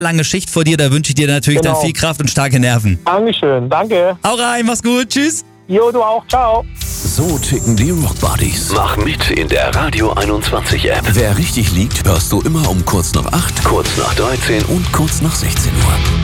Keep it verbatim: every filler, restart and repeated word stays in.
lange Schicht vor dir, da wünsche ich dir natürlich Genau. dann viel Kraft und starke Nerven. Dankeschön, danke. Hau rein, mach's gut, tschüss. Jo, du auch, ciao. So ticken die Rockbodies. Mach mit in der Radio einundzwanzig App. Wer richtig liegt, hörst du immer um kurz nach acht, Kurz nach dreizehn und kurz nach sechzehn Uhr.